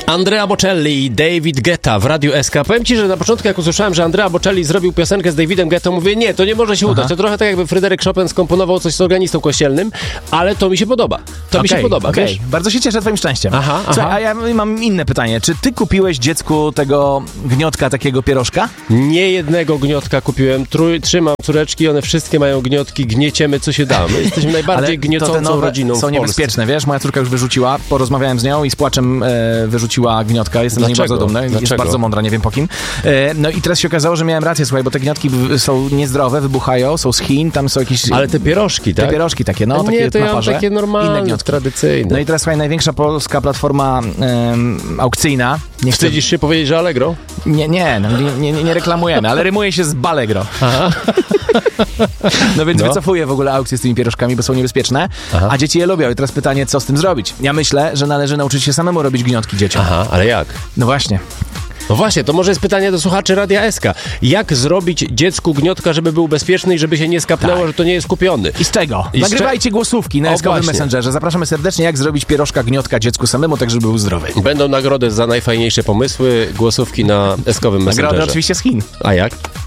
Andrea Bocelli i David Guetta w Radiu SK. Powiem ci, że na początku jak usłyszałem, że Andrea Bocelli zrobił piosenkę z Davidem Guetta, mówię, nie, to nie może się udać. To trochę tak jakby Fryderyk Chopin skomponował coś z organistą kościelnym, ale to mi się podoba. To mi się podoba, wiesz? Bardzo się cieszę twoim szczęściem. Aha. Słuchaj, a ja mam inne pytanie. Czy ty kupiłeś dziecku tego gniotka, takiego pierożka? Nie jednego gniotka kupiłem, trzymam córeczki, one wszystkie mają gniotki, gnieciemy co się da. My jesteśmy najbardziej gniecącą rodziną w są Polsce. niebezpieczne, wiesz? Moja córka już wyrzuciła, porozmawiałem z nią i z płaczem wyrzuciła gniotka. Jestem z niej bardzo dumny. Jest bardzo mądra, nie wiem po kim. No i teraz się okazało, że miałem rację, słuchaj, bo te gnotki są niezdrowe, wybuchają, są z Chin, tam są jakieś... Ale te pierożki, tak? Te pierożki takie, no, takie nie, to na ja mam parze. takie normalne, tradycyjne. No i teraz, słuchaj, największa polska platforma aukcyjna. Nie Wstydzisz się powiedzieć, że Allegro? Nie reklamujemy, ale rymuje się z Balegro. Aha. No więc wycofuję w ogóle aukcje z tymi pierożkami, bo są niebezpieczne, a dzieci je lubią. I teraz pytanie, co z tym zrobić? Ja myślę, że należy nauczyć się samemu robić gnotki dzieciom. Aha, ale jak? No właśnie. No właśnie, to może jest pytanie do słuchaczy Radia SK. Jak zrobić dziecku gniotka, żeby był bezpieczny i żeby się nie skapnęło, że to nie jest kupiony? I z czego? Nagrywajcie głosówki na SK-owym Messengerze. Zapraszamy serdecznie, jak zrobić pierożka gniotka dziecku samemu, tak żeby był zdrowy. Będą nagrody za najfajniejsze pomysły, głosówki na SK-owym Messengerze. Nagrody oczywiście z Chin. A jak?